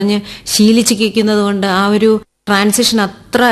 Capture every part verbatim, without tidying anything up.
പറഞ്ഞ് ശീലിച്ചിരിക്കുന്നത് കൊണ്ട് ആ ഒരു ട്രാൻസിഷൻ അത്ര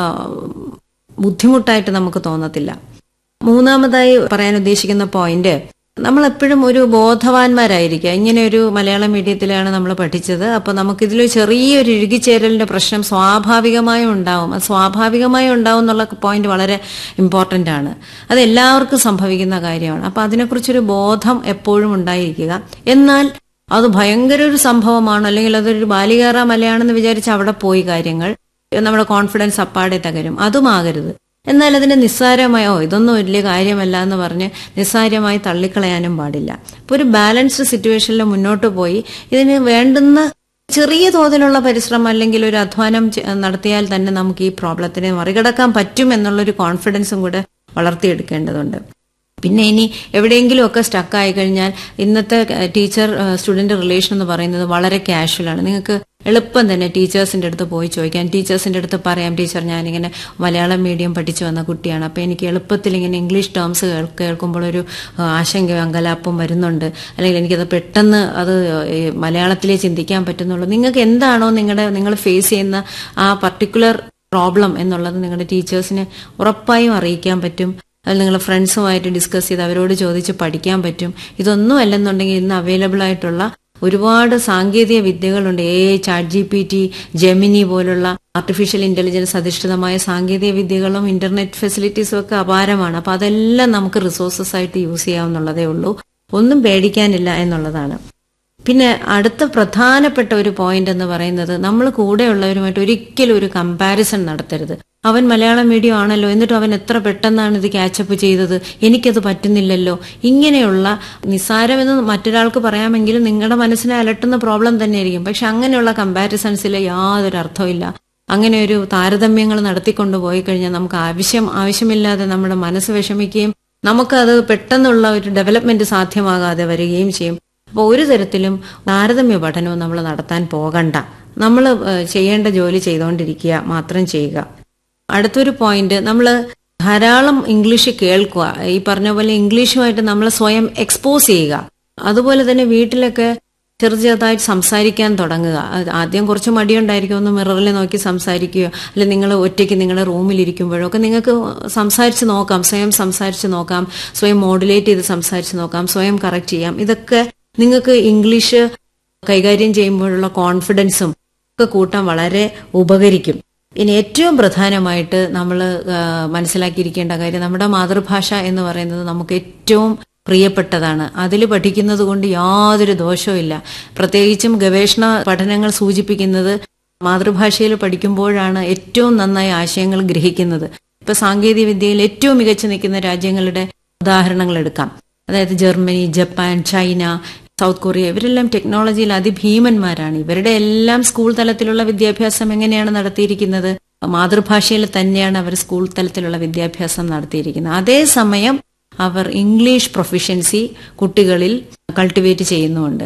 ബുദ്ധിമുട്ടായിട്ട് നമുക്ക് തോന്നത്തില്ല. മൂന്നാമതായി പറയാൻ ഉദ്ദേശിക്കുന്ന പോയിന്റ്, നമ്മളെപ്പോഴും ഒരു ബോധവാന്മാരായിരിക്കുക. ഇങ്ങനെ ഒരു മലയാളം മീഡിയത്തിലാണ് നമ്മൾ പഠിച്ചത്, അപ്പോൾ നമുക്കിതിൽ ചെറിയൊരു ഇഴുകിച്ചേരലിന്റെ പ്രശ്നം സ്വാഭാവികമായും ഉണ്ടാവും. അത് സ്വാഭാവികമായും ഉണ്ടാവും എന്നുള്ള പോയിന്റ് വളരെ ഇമ്പോർട്ടന്റ് ആണ്. അത് എല്ലാവർക്കും സംഭവിക്കുന്ന കാര്യമാണ്. അപ്പൊ അതിനെക്കുറിച്ചൊരു ബോധം എപ്പോഴും ഉണ്ടായിരിക്കുക. എന്നാൽ അത് ഭയങ്കര ഒരു സംഭവമാണ്, അല്ലെങ്കിൽ അതൊരു ബാലികേറ മലയാണെന്ന് വിചാരിച്ച് അവിടെ പോയി കാര്യങ്ങൾ നമ്മുടെ കോൺഫിഡൻസ് അപ്പാടെ തകരും. അതുമാകരുത്. എന്നാൽ അതിനെ നിസ്സാരമായോ ഇതൊന്നും വലിയ കാര്യമല്ല എന്ന് പറഞ്ഞ് നിസ്സാരമായി തള്ളിക്കളയാനും പാടില്ല. ഇപ്പോൾ ഒരു ബാലൻസ്ഡ് സിറ്റുവേഷനിൽ മുന്നോട്ട് പോയി ഇതിന് വേണ്ടുന്ന ചെറിയ തോതിലുള്ള പരിശ്രമം അല്ലെങ്കിൽ ഒരു അധ്വാനം നടത്തിയാൽ തന്നെ നമുക്ക് ഈ പ്രോബ്ലത്തിനെ മറികടക്കാൻ പറ്റും എന്നുള്ളൊരു കോൺഫിഡൻസും കൂടെ വളർത്തിയെടുക്കേണ്ടതുണ്ട്. പിന്നെ ഇനി എവിടെയെങ്കിലും ഒക്കെ സ്റ്റക്ക് ആയി കഴിഞ്ഞാൽ ഇന്നത്തെ ടീച്ചർ സ്റ്റുഡന്റ് റിലേഷൻ എന്ന് പറയുന്നത് വളരെ കാഷ്വലാണ്. നിങ്ങൾക്ക് എളുപ്പം തന്നെ ടീച്ചേഴ്സിന്റെ അടുത്ത് പോയി ചോദിക്കാം, ടീച്ചേഴ്സിന്റെ അടുത്ത് പറയാം, ടീച്ചർ ഞാനിങ്ങനെ മലയാളം മീഡിയം പഠിച്ചു വന്ന കുട്ടിയാണ്, അപ്പൊ എനിക്ക് എളുപ്പത്തിൽ ഇങ്ങനെ ഇംഗ്ലീഷ് ടേംസ് കേൾക്കുമ്പോൾ ഒരു ആശങ്കയും അങ്കലാപ്പും വരുന്നുണ്ട്, അല്ലെങ്കിൽ എനിക്കത് പെട്ടെന്ന് അത് മലയാളത്തിലേ ചിന്തിക്കാൻ പറ്റുന്നുള്ളൂ. നിങ്ങൾക്ക് എന്താണോ നിങ്ങളുടെ നിങ്ങൾ ഫേസ് ചെയ്യുന്ന ആ പർട്ടിക്കുലർ പ്രോബ്ലം എന്നുള്ളത് നിങ്ങളുടെ ടീച്ചേഴ്സിനെ ഉറപ്പായും അറിയിക്കാൻ പറ്റും. അതിൽ നിങ്ങൾ ഫ്രണ്ട്സുമായിട്ട് ഡിസ്കസ് ചെയ്ത് അവരോട് ചോദിച്ച് പഠിക്കാൻ പറ്റും. ഇതൊന്നും അല്ലെന്നുണ്ടെങ്കിൽ ഇന്ന് അവൈലബിൾ ആയിട്ടുള്ള ഒരുപാട് സാങ്കേതിക വിദ്യകളുണ്ട്. A I, chat G P T, Gemini പോലുള്ള ആർട്ടിഫിഷ്യൽ ഇന്റലിജൻസ് അധിഷ്ഠിതമായ സാങ്കേതിക വിദ്യകളും ഇന്റർനെറ്റ് ഫെസിലിറ്റീസും ഒക്കെ അപാരമാണ്. അപ്പൊ അതെല്ലാം നമുക്ക് റിസോഴ്സസ് ആയിട്ട് യൂസ് ചെയ്യാവുന്നതേ ഉള്ളൂ. ഒന്നും പേടിക്കാനില്ല എന്നുള്ളതാണ്. പിന്നെ അടുത്ത പ്രധാനപ്പെട്ട ഒരു പോയിന്റ് എന്ന് പറയുന്നത്, നമ്മൾ കൂടെയുള്ളവരുമായിട്ട് ഒരിക്കലും ഒരു കമ്പാരിസൺ നടത്തരുത്. അവൻ മലയാളം മീഡിയം ആണല്ലോ, എന്നിട്ടും അവൻ എത്ര പെട്ടെന്നാണ് ഇത് ക്യാച്ചപ്പ് ചെയ്തത്, എനിക്കത് പറ്റുന്നില്ലല്ലോ. ഇങ്ങനെയുള്ള നിസ്സാരമെന്ന് മറ്റൊരാൾക്ക് പറയാമെങ്കിലും നിങ്ങളുടെ മനസ്സിനെ അലട്ടുന്ന പ്രോബ്ലം തന്നെയായിരിക്കും. പക്ഷെ അങ്ങനെയുള്ള കമ്പാരിസൺസിൽ യാതൊരു അർത്ഥമില്ല. അങ്ങനെ ഒരു താരതമ്യങ്ങൾ നടത്തിക്കൊണ്ടു പോയി കഴിഞ്ഞാൽ നമുക്ക് ആവശ്യം ആവശ്യമില്ലാതെ നമ്മുടെ മനസ്സ് വിഷമിക്കുകയും നമുക്കത് പെട്ടെന്നുള്ള ഒരു ഡെവലപ്മെന്റ് സാധ്യമാകാതെ വരികയും ചെയ്യും. അപ്പോൾ ഒരു തരത്തിലും താരതമ്യ പഠനവും നമ്മൾ നടത്താൻ പോകണ്ട. നമ്മൾ ചെയ്യേണ്ട ജോലി ചെയ്തുകൊണ്ടിരിക്കുക മാത്രം ചെയ്യുക. അടുത്തൊരു പോയിന്റ്, നമ്മൾ ധാരാളം ഇംഗ്ലീഷ് കേൾക്കുക. ഈ പറഞ്ഞ പോലെ ഇംഗ്ലീഷുമായിട്ട് നമ്മൾ സ്വയം എക്സ്പോസ് ചെയ്യുക. അതുപോലെ തന്നെ വീട്ടിലൊക്കെ ചെറു ചെറുതായിട്ട് സംസാരിക്കാൻ തുടങ്ങുക. ആദ്യം കുറച്ച് മടിയുണ്ടായിരിക്കും, ഒന്ന് മിററിൽ നോക്കി സംസാരിക്കുകയോ അല്ലെങ്കിൽ നിങ്ങൾ ഒറ്റയ്ക്ക് നിങ്ങളുടെ റൂമിലിരിക്കുമ്പോഴോ ഒക്കെ നിങ്ങൾക്ക് സംസാരിച്ച് നോക്കാം, സ്വയം സംസാരിച്ച് നോക്കാം, സ്വയം മോഡുലേറ്റ് ചെയ്ത് സംസാരിച്ച് നോക്കാം, സ്വയം കറക്റ്റ് ചെയ്യാം. ഇതൊക്കെ നിങ്ങൾക്ക് ഇംഗ്ലീഷ് കൈകാര്യം ചെയ്യുമ്പോഴുള്ള കോൺഫിഡൻസും ഒക്കെ കൂട്ടാൻ വളരെ ഉപകരിക്കും. ഇനി ഏറ്റവും പ്രധാനമായിട്ട് നമ്മൾ മനസ്സിലാക്കിയിരിക്കേണ്ട കാര്യം, നമ്മുടെ മാതൃഭാഷ എന്ന് പറയുന്നത് നമുക്ക് ഏറ്റവും പ്രിയപ്പെട്ടതാണ്. അതിൽ പഠിക്കുന്നത് കൊണ്ട് യാതൊരു ദോഷവും ഇല്ല. പ്രത്യേകിച്ചും ഗവേഷണ പഠനങ്ങൾ സൂചിപ്പിക്കുന്നത് മാതൃഭാഷയിൽ പഠിക്കുമ്പോഴാണ് ഏറ്റവും നന്നായി ആശയങ്ങൾ ഗ്രഹിക്കുന്നത്. ഇപ്പൊ സാങ്കേതിക വിദ്യയിൽ ഏറ്റവും മികച്ചു നിൽക്കുന്ന രാജ്യങ്ങളുടെ ഉദാഹരണങ്ങൾ എടുക്കാം. അതായത് Germany, Japan, China, south Korea, ഇവരെല്ലാം ടെക്നോളജിയിൽ അതിഭീമന്മാരാണ്. ഇവരുടെ എല്ലാം സ്കൂൾ തലത്തിലുള്ള വിദ്യാഭ്യാസം എങ്ങനെയാണ് നടത്തിയിരിക്കുന്നത്? മാതൃഭാഷയിൽ തന്നെയാണ് അവർ സ്കൂൾ തലത്തിലുള്ള വിദ്യാഭ്യാസം നടത്തിയിരിക്കുന്നത്. അതേസമയം അവർ ഇംഗ്ലീഷ് പ്രൊഫിഷ്യൻസി കുട്ടികളിൽ കൾട്ടിവേറ്റ് ചെയ്യുന്നുമുണ്ട്.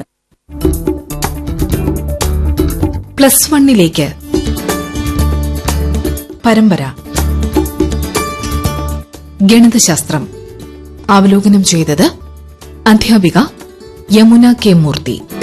പ്ലസ് വണ്ണിലേക്ക് പരമ്പര ഗണിതശാസ്ത്രം അവലോകനം ചെയ്തത് അധ്യാപിക യമുന കെ മൂർത്തി.